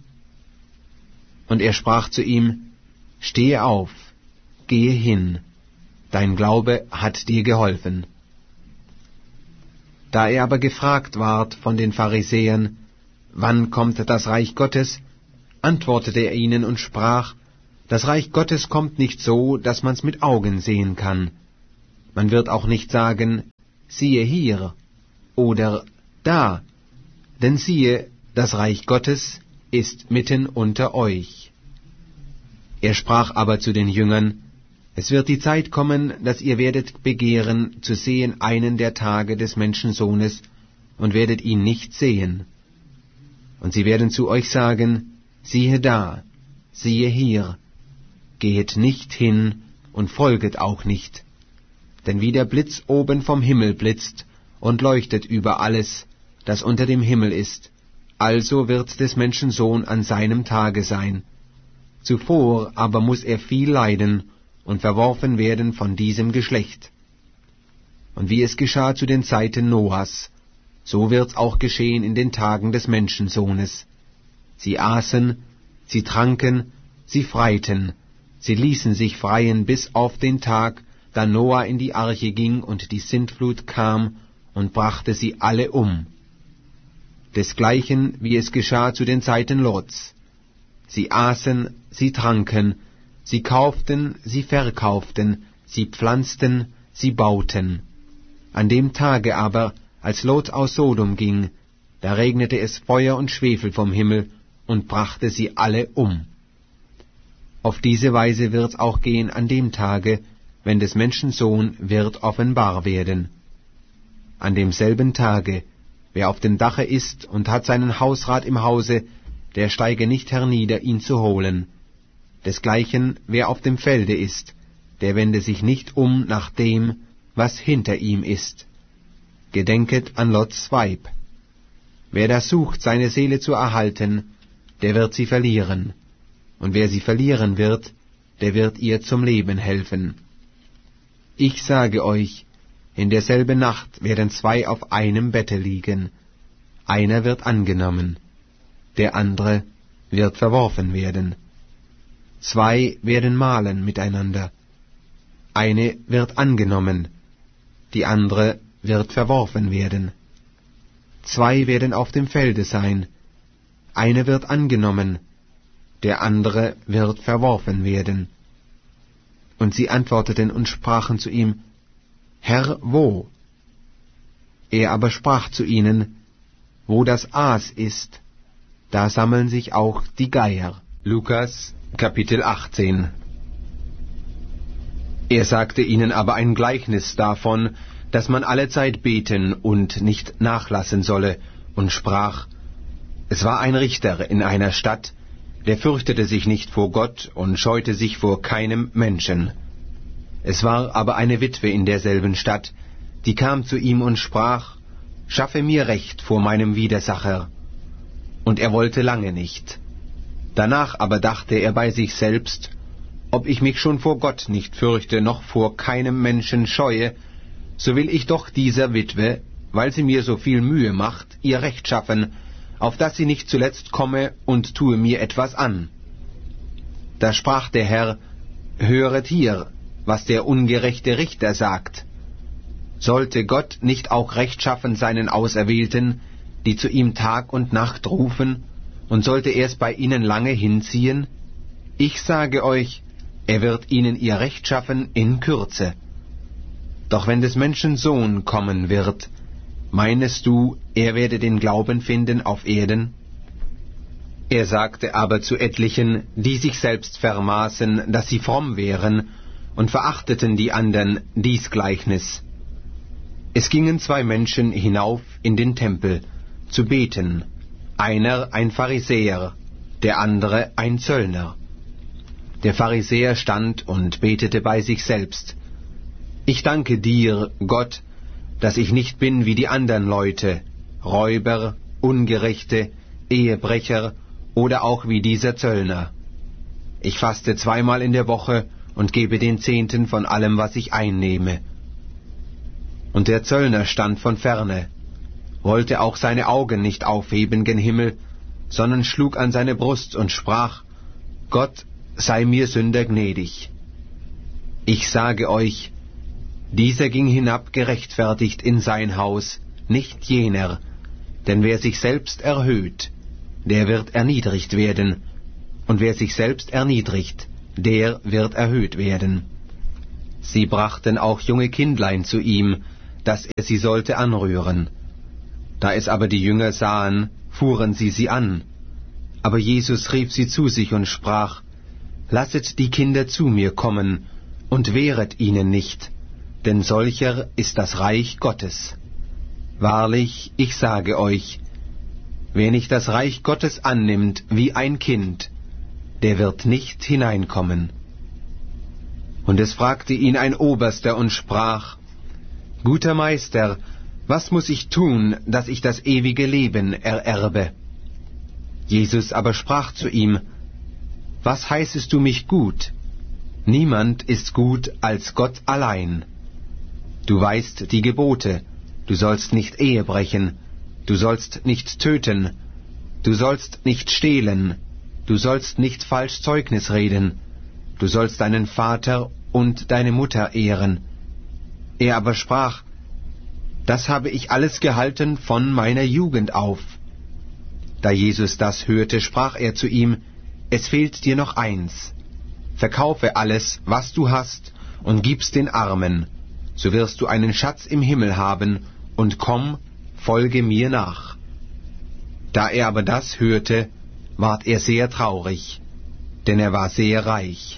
Und er sprach zu ihm: Stehe auf, gehe hin, dein Glaube hat dir geholfen. Da er aber gefragt ward von den Pharisäern: Wann kommt das Reich Gottes? Antwortete er ihnen und sprach: Das Reich Gottes kommt nicht so, dass man's mit Augen sehen kann. Man wird auch nicht sagen, siehe hier oder da, denn siehe, das Reich Gottes ist mitten unter euch. Er sprach aber zu den Jüngern, es wird die Zeit kommen, dass ihr werdet begehren, zu sehen einen der Tage des Menschensohnes, und werdet ihn nicht sehen. Und sie werden zu euch sagen, siehe da, siehe hier, gehet nicht hin und folget auch nicht. Denn wie der Blitz oben vom Himmel blitzt und leuchtet über alles, das unter dem Himmel ist, also wird des Menschen Sohn an seinem Tage sein. Zuvor aber muß er viel leiden und verworfen werden von diesem Geschlecht. Und wie es geschah zu den Zeiten Noahs, so wird's auch geschehen in den Tagen des Menschensohnes. Sie aßen, sie tranken, sie freiten, sie ließen sich freien bis auf den Tag, da Noah in die Arche ging und die Sintflut kam und brachte sie alle um. Desgleichen, wie es geschah zu den Zeiten Lots. Sie aßen, sie tranken, sie kauften, sie verkauften, sie pflanzten, sie bauten. An dem Tage aber, als Lot aus Sodom ging, da regnete es Feuer und Schwefel vom Himmel und brachte sie alle um. Auf diese Weise wird's auch gehen an dem Tage, wenn des Menschen Sohn wird offenbar werden. An demselben Tage, wer auf dem Dache ist und hat seinen Hausrat im Hause, der steige nicht hernieder, ihn zu holen. Desgleichen, wer auf dem Felde ist, der wende sich nicht um nach dem, was hinter ihm ist. Gedenket an Lots Weib. Wer da sucht, seine Seele zu erhalten, der wird sie verlieren. Und wer sie verlieren wird, der wird ihr zum Leben helfen. Ich sage euch, in derselben Nacht werden zwei auf einem Bette liegen. Einer wird angenommen, der andere wird verworfen werden. Zwei werden mahlen miteinander. Eine wird angenommen, die andere wird verworfen werden. Zwei werden auf dem Felde sein. Eine wird angenommen, der andere wird verworfen werden. Und sie antworteten und sprachen zu ihm, Herr, wo? Er aber sprach zu ihnen, wo das Aas ist, da sammeln sich auch die Geier. Lukas, Kapitel achtzehn. Er sagte ihnen aber ein Gleichnis davon, dass man allezeit beten und nicht nachlassen solle, und sprach, es war ein Richter in einer Stadt, der fürchtete sich nicht vor Gott und scheute sich vor keinem Menschen. Es war aber eine Witwe in derselben Stadt, die kam zu ihm und sprach, schaffe mir Recht vor meinem Widersacher. Und er wollte lange nicht. Danach aber dachte er bei sich selbst, ob ich mich schon vor Gott nicht fürchte, noch vor keinem Menschen scheue, so will ich doch dieser Witwe, weil sie mir so viel Mühe macht, ihr Recht schaffen, auf dass sie nicht zuletzt komme und tue mir etwas an. Da sprach der Herr, höret hier, was der ungerechte Richter sagt. Sollte Gott nicht auch Recht schaffen seinen Auserwählten, die zu ihm Tag und Nacht rufen, und sollte er es bei ihnen lange hinziehen? Ich sage euch, er wird ihnen ihr Recht schaffen in Kürze. Doch wenn des Menschen Sohn kommen wird, meinest du, er werde den Glauben finden auf Erden? Er sagte aber zu etlichen, die sich selbst vermaßen, dass sie fromm wären, und verachteten die andern dies Gleichnis. Es gingen zwei Menschen hinauf in den Tempel, zu beten, einer ein Pharisäer, der andere ein Zöllner. Der Pharisäer stand und betete bei sich selbst, ich danke dir, Gott, dass ich nicht bin wie die anderen Leute, Räuber, Ungerechte, Ehebrecher oder auch wie dieser Zöllner. Ich faste zweimal in der Woche und gebe den Zehnten von allem, was ich einnehme. Und der Zöllner stand von ferne, wollte auch seine Augen nicht aufheben gen Himmel, sondern schlug an seine Brust und sprach, Gott, sei mir Sünder gnädig. Ich sage euch, dieser ging hinab gerechtfertigt in sein Haus, nicht jener, denn wer sich selbst erhöht, der wird erniedrigt werden, und wer sich selbst erniedrigt, der wird erhöht werden. Sie brachten auch junge Kindlein zu ihm, dass er sie sollte anrühren. Da es aber die Jünger sahen, fuhren sie sie an. Aber Jesus rief sie zu sich und sprach: Lasset die Kinder zu mir kommen, und wehret ihnen nicht, denn solcher ist das Reich Gottes. Wahrlich, ich sage euch, wer nicht das Reich Gottes annimmt wie ein Kind, der wird nicht hineinkommen. Und es fragte ihn ein Oberster und sprach: Guter Meister, was muß ich tun, dass ich das ewige Leben ererbe? Jesus aber sprach zu ihm: Was heißest du mich gut? Niemand ist gut als Gott allein. Du weißt die Gebote: Du sollst nicht Ehe brechen, du sollst nicht töten, du sollst nicht stehlen, du sollst nicht falsch Zeugnis reden, du sollst deinen Vater und deine Mutter ehren. Er aber sprach: Das habe ich alles gehalten von meiner Jugend auf. Da Jesus das hörte, sprach er zu ihm: Es fehlt dir noch eins. Verkaufe alles, was du hast, und gib's den Armen, so wirst du einen Schatz im Himmel haben, und komm, folge mir nach. Da er aber das hörte, ward er sehr traurig, denn er war sehr reich.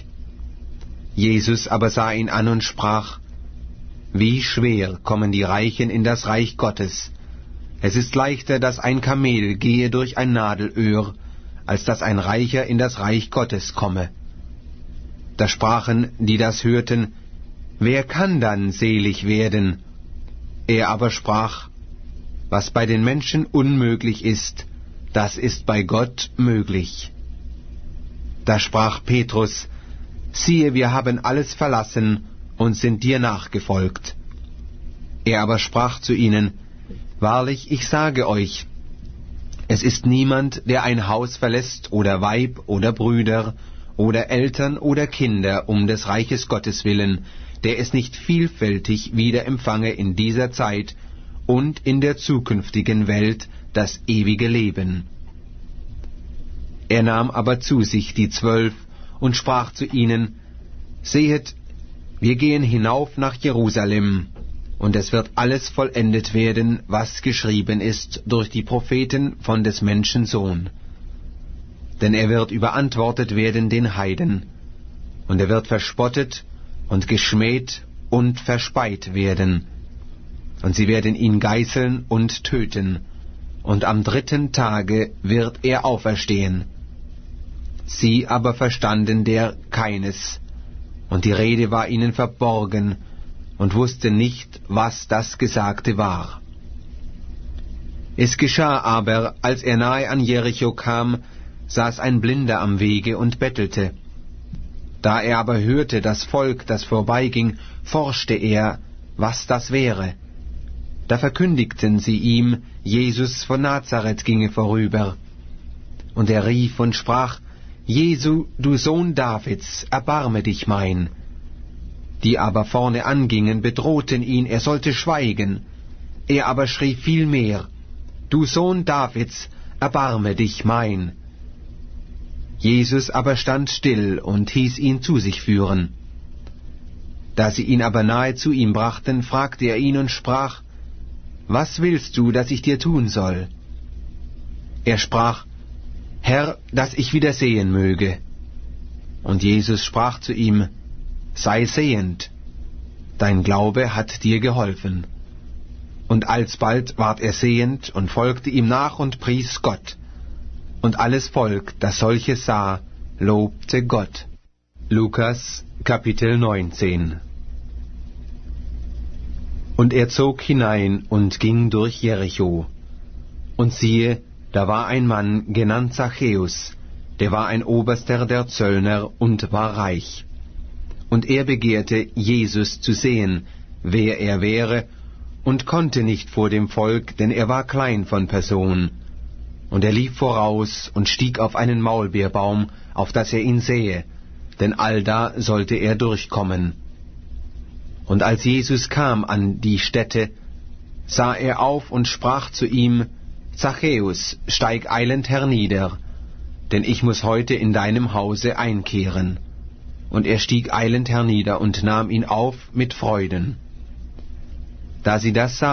Jesus aber sah ihn an und sprach: Wie schwer kommen die Reichen in das Reich Gottes. Es ist leichter, dass ein Kamel gehe durch ein Nadelöhr, als dass ein Reicher in das Reich Gottes komme. Da sprachen, die das hörten: Wer kann dann selig werden? Er aber sprach: Was bei den Menschen unmöglich ist, das ist bei Gott möglich. Da sprach Petrus: Siehe, wir haben alles verlassen und sind dir nachgefolgt. Er aber sprach zu ihnen: Wahrlich, ich sage euch, es ist niemand, der ein Haus verlässt oder Weib oder Brüder oder Eltern oder Kinder um des Reiches Gottes willen, der es nicht vielfältig wieder empfange in dieser Zeit und in der zukünftigen Welt das ewige Leben. Er nahm aber zu sich die Zwölf und sprach zu ihnen: Sehet, wir gehen hinauf nach Jerusalem, und es wird alles vollendet werden, was geschrieben ist durch die Propheten von des Menschen Sohn. Denn er wird überantwortet werden den Heiden, und er wird verspottet und geschmäht und verspeit werden. Und sie werden ihn geißeln und töten, und am dritten Tage wird er auferstehen. Sie aber verstanden der keines, und die Rede war ihnen verborgen, und wussten nicht, was das Gesagte war. Es geschah aber, als er nahe an Jericho kam, saß ein Blinder am Wege und bettelte. Da er aber hörte das Volk, das vorbeiging, forschte er, was das wäre. Da verkündigten sie ihm, Jesus von Nazareth ginge vorüber. Und er rief und sprach: Jesu, du Sohn Davids, erbarme dich mein. Die aber vorne angingen, bedrohten ihn, er sollte schweigen. Er aber schrie vielmehr: Du Sohn Davids, erbarme dich mein. Jesus aber stand still und hieß ihn zu sich führen. Da sie ihn aber nahe zu ihm brachten, fragte er ihn und sprach: Was willst du, dass ich dir tun soll? Er sprach: Herr, dass ich wieder sehen möge. Und Jesus sprach zu ihm: Sei sehend, dein Glaube hat dir geholfen. Und alsbald ward er sehend und folgte ihm nach und pries Gott. Und alles Volk, das solches sah, lobte Gott. Lukas, Kapitel neunzehn. Und er zog hinein und ging durch Jericho. Und siehe, da war ein Mann, genannt Zachäus, der war ein Oberster der Zöllner und war reich. Und er begehrte, Jesus zu sehen, wer er wäre, und konnte nicht vor dem Volk, denn er war klein von Person. Und er lief voraus und stieg auf einen Maulbeerbaum, auf dass er ihn sähe, denn allda sollte er durchkommen. Und als Jesus kam an die Stätte, sah er auf und sprach zu ihm: Zachäus, steig eilend hernieder, denn ich muß heute in deinem Hause einkehren. Und er stieg eilend hernieder und nahm ihn auf mit Freuden. Da sie das